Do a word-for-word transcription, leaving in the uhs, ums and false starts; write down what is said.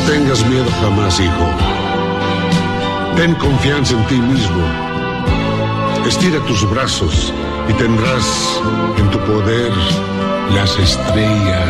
tengas miedo jamás, hijo. Ten confianza en ti mismo. Estira tus brazos y tendrás en tu poder las estrellas.